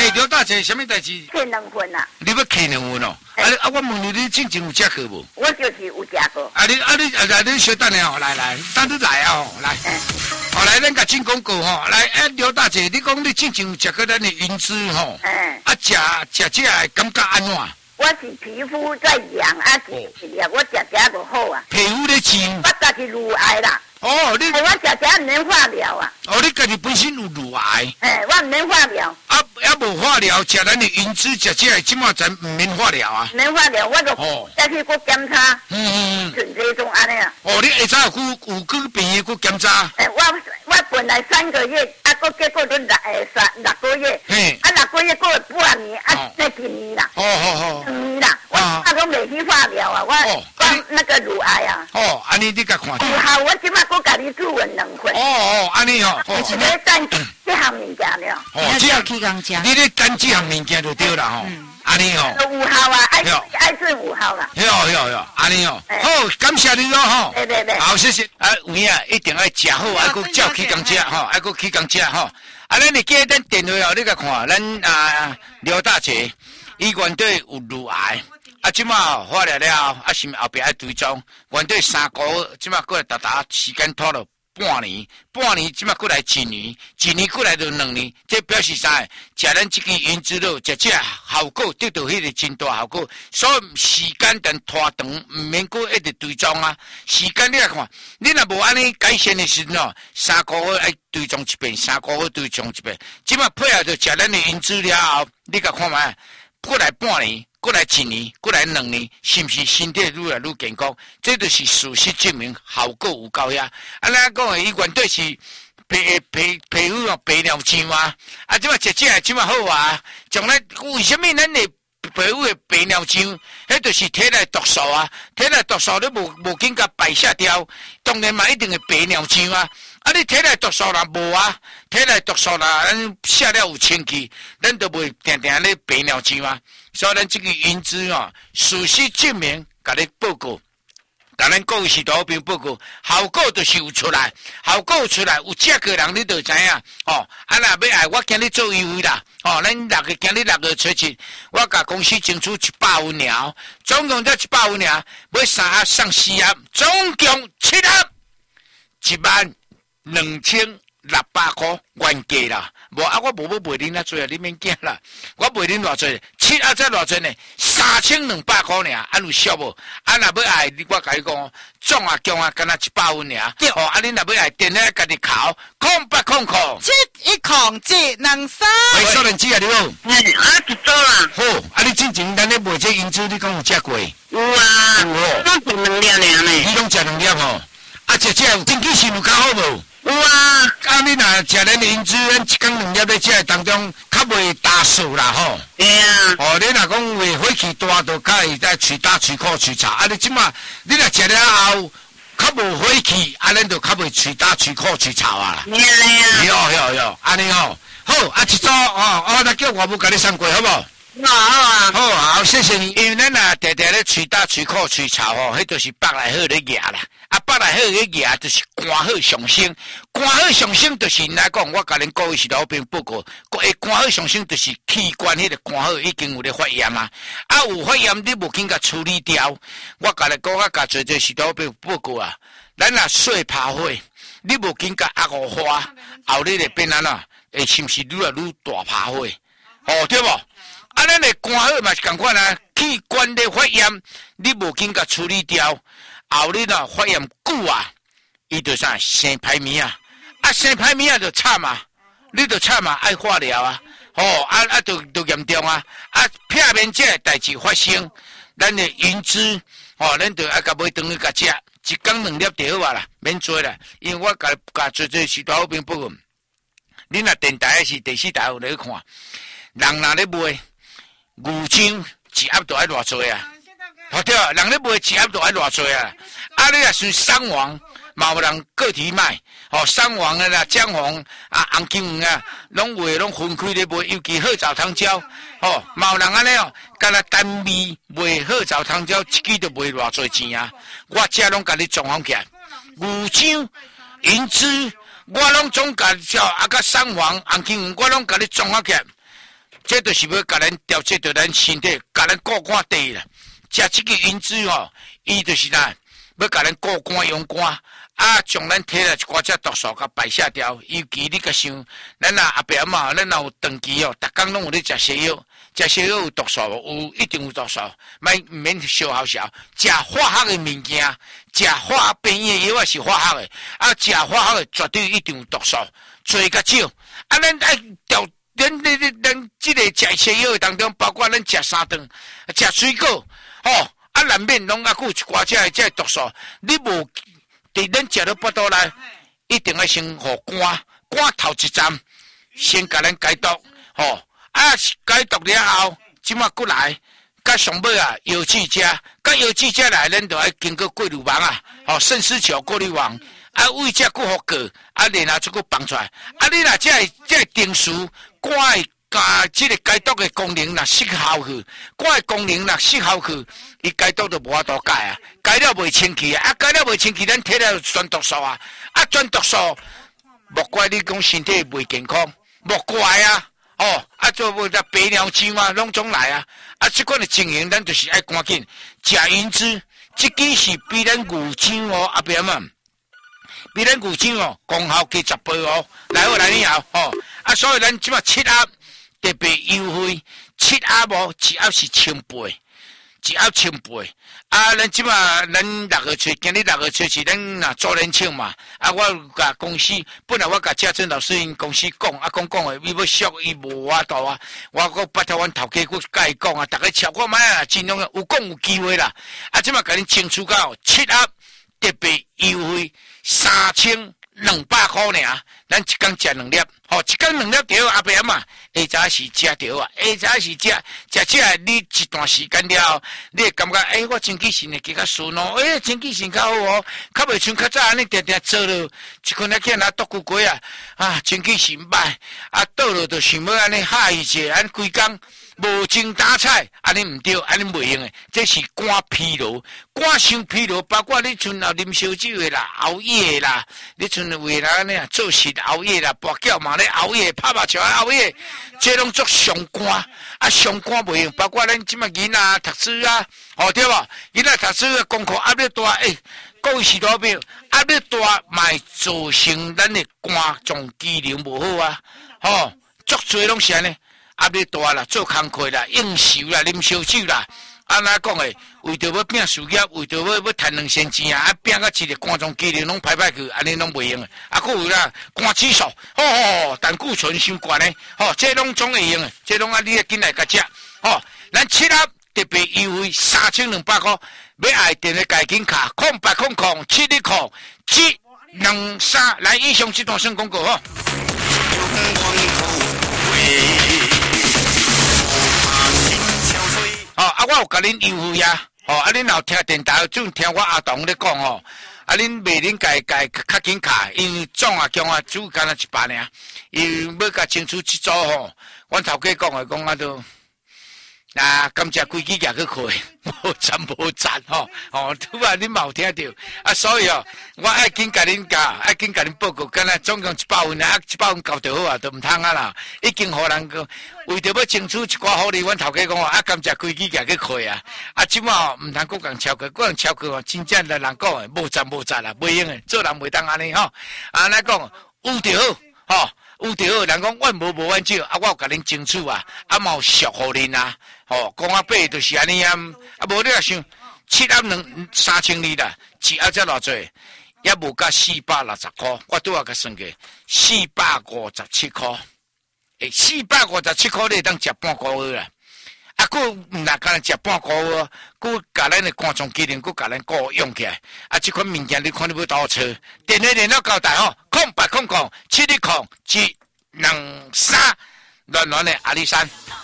刘大姐，什么代志？ 欠2份啊！ 你要欠2份哦？我问你进前有食过无？ 我就是有食过。 你小等下哦，来，等你来啊哦，来。来，咱甲进广告吼，来，刘大姐，你讲你进前有食过咱的云芝吼？食这感觉安怎？ 我是皮肤在痒我食就好啊。 皮肤咧痒。 我家己乳癌啦。 哦，你我食唔免化疗啊。 哦，你家己本身有乳癌。 我唔免化疗。 无化疗，食咱的云芝，食这即马咱唔免化疗啊。 免化疗，我就再去检查。存这种安尼啊。 你下早有去病院去检查。 我本来3个月，结果都6个月。6个月过了半年，再1年啦。2年啦，我都未去化疗啊，我那个乳癌啊。 安尼你甲看。 好，我即马我家己煮稳2份。 安尼哦。 我是要等这项物件了。 这样去工价。 你咧等这项物件就对啦吼。安尼哦。 5号啊，爱顺5号啦。 有，安尼哦。好，感谢你咯吼。 对。 好，谢谢。有影一定要食好，还佫照去工食吼，还佫去工食吼。咱你记咱电话哦，你甲看，咱刘大姐，伊原底有乳癌。即马化疗了，是后壁爱追踪，原底3个月，即马过来达时间拖了半年，即马过来1年，1年过来就2年，这表示啥？食咱这个云芝肉，食这效果得到迄个真大效果，所以时间等拖长，唔免过一直追踪啊。时间你来看，你若无安尼改善的时候，3个月爱追踪一遍，3个月追踪一遍，即马配合就食咱的云芝了后，你甲看卖，过来半年。过来1年，过来2年，是不是身体愈来愈健康？这就是事实证明效果有够呀！咱讲伊原底是皮肤白鸟精啊！即马食这即马好啊！将来为什么咱的皮肤的白鸟精？迄就是体内毒素啊！体内毒素你无紧甲排泄掉，当然嘛一定会白鸟精啊！你体内毒素若无啊，体内毒素若咱写了有清气，咱都袂定咧白鸟精啊！所以咱这个云芝事实证明，甲你报告，甲咱各位指导兵报告，效果就是有出来，效果有出来，有这个人你就知影若要爱我今日做优惠啦，咱今日6月初7，我甲公司争取100份了，总共才100份了，买3盒送4盒，总共7盒，12600块原价啦。无我无要卖恁遐多啊，你免惊啦。我卖恁偌济，7盒才偌济呢，3200块尔，有俗无？若要爱，我甲你讲，总共敢若100份尔。恁若要爱，电话家己考，0800。 710723。 喂，少年姊啊，你好。 一组啦。 好，你之前咱咧卖这云芝，你讲有食过？ 有啊。 有哦。 我食2粒尔呢。 你讲食2粒哦？食这真气是有较好无？ 有啊， 你若食咱的云芝，咱1工2粒咧食当中，较袂打数啦吼。 对啊。 你若讲话火气大，就较会在吹打、吹苦、吹吵。你即马你若食了后，较无火气，咱就较袂吹打、吹苦、吹吵啊啦。有，安尼吼。好，一组咱叫我母甲你送过，好无？好，谢谢你。因为咱常常咧吹打、吹苦、吹吵迄就是北来好咧夹啦。北来好咧夹就是肝好上升，肝好上升就是来讲，我甲恁各位是老兵报告，肝好上升就是器官迄个肝好已经有咧发炎啊，有发炎你无紧甲处理掉。我甲你讲，我甲做是老兵报告啊，咱细胞火，你无紧甲压五化，后日就变安怎？是毋是愈来愈大泡火？对无？咱的肝好嘛是共款啊，器官的发炎，你无紧甲处理掉。后日发炎久啊，伊就啥生歹物啊，生歹物就惨啊，你就惨啊，爱化疗啊，就严重啊，避免这代志发生，咱的云芝，咱就爱甲买顿去甲食，1工2粒就好啊啦，免做啦，因为我甲做是大好兵报告，你若电台是第4台有咧看，人若咧卖牛精1盒就爱偌济啊。对啊，人咧卖1盒就爱偌济啊！你若是伤亡，嘛有人个体卖，伤亡的啦，姜黄红金黄啊，拢分开咧卖，尤其褐藻糖胶，嘛有人安尼干那单味卖褐藻糖胶，1支就卖偌济钱啊！我这拢甲你综合起来，牛樟、云芝，我拢总甲叫甲伤亡红金黄，我拢甲你综合起来。 这就是要甲咱调节着咱身体，甲咱顾肝地啦。食这个银子吼，伊就是咱要甲咱顾肝养肝。将咱体内一寡只毒素甲排泄掉，尤其你甲想，咱阿伯嘛，咱有长期逐工拢有咧食西药，食西药有毒素，一定有毒素，毋免烧好烧。食化学的物件，食化学变异药也是化学的，食化学的绝对一定有毒素，做较少。咱爱调，咱即个食西药当中，包括咱食三顿，食水果，难免拢还有一寡只毒素，你无。伫咱食到腹肚内，一定要先互肝头一站，先甲咱解毒，解毒了后，即马过来，甲上尾药剂食，甲药剂食来，咱就要经过过滤网肾丝球过滤网，胃只过互过，然后再个放出来，你若这定时肝的。即个解毒的功能若失效去，肝的功能若失效去，伊解毒就无法度解啊，解了袂清气啊，解了袂清气，咱体内有全毒素啊，全毒素，莫怪你讲身体袂健康，莫怪啊，做无只白鸟精嘛，拢总来啊，即款的情形，咱就是爱赶紧食银子，即支是比咱牛精阿伯嘛，比咱牛精功效加10倍来你后所以咱即马7盒。特别优惠，7盒无，1盒是1000倍，1盒1000倍。咱即马咱6月初，今日6月初是咱周年庆嘛。我甲公司本来我甲嘉珍老师因公司讲，讲诶，伊要俗，伊无法度啊。我拜托阮头家，我甲伊讲逐个超过买尽量有讲有机会啦。即马甲恁争取到7盒特别优惠3200块尔。咱一天食2粒，一天2粒条阿伯嘛，下早是食条啊，下早是食你一段时间了，你会感觉我精气神会更较顺精气神较好较袂像较早安尼定做了，一困仔去拿剁骨龟精气神歹，倒了就想要安尼哈一下，规工无精打采，安尼毋对，安尼袂用诶，这是肝疲劳，肝伤疲劳，包括你像啉烧酒诶啦，熬夜啦，你像为了安尼做事。熬夜啦，跋筊嘛咧熬夜，拍麻将熬夜，这拢做伤肝，伤肝袂用。包括咱即马囡仔读书对无？囡仔读书诶功课压力大，各位是代表压力大，卖造成咱诶肝脏机能无好足侪拢是安尼，压力大啦，做工课啦，应酬啦，啉烧酒啦。怎讲诶？为着要拼事业，为着要赚2仙钱拼到一个肝脏机能拢歹去，安尼拢袂用诶。佫有啦，肝指数，胆固醇伤悬诶，这拢总会用诶，这拢你要紧来甲食，咱7盒特别优惠3200块，要爱电话加紧卡0800710723，来以上这段算广告我有甲恁优惠呀，恁若听电台，就听我阿童咧讲恁袂恁家较紧卡，因为总强只干那100尔，伊要甲争取1组阮头家讲都。感谢规矩行去开，无赞拄恁嘛有听到所以我爱紧甲恁教，爱紧甲恁报告，敢若总共100份100份交就好都毋通啦，已经互人个为着要争取一寡好哩，阮头家讲感谢规矩行去开即马毋通佫共超过，人超过真正来人讲无赞啦，袂用诶，做人袂当安尼安尼讲有就好有就好，人讲阮无阮少，我有甲恁争取嘛有俗互恁讲8就是安尼无你若想7盒3200啦，1盒才偌济，也无甲460块，我拄仔甲算过457块，457块你当食半个月啦，佫毋若干食半个月，佫甲咱的肝脏机能佫甲咱顾用起来，即款物件你看你要倒找，电话联络交代0800710723，暖暖的阿里山。